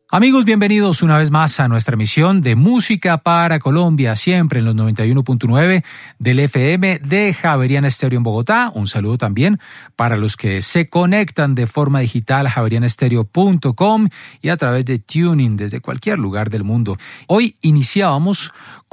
Amigos, bienvenidos una vez más a nuestra emisión de Música para Colombia, siempre en los 91.9 del FM de Javeriana Estéreo en Bogotá. Un saludo también para los que se conectan de forma digital a javerianestereo.com y a través de Tuning desde cualquier lugar del mundo. Hoy iniciábamos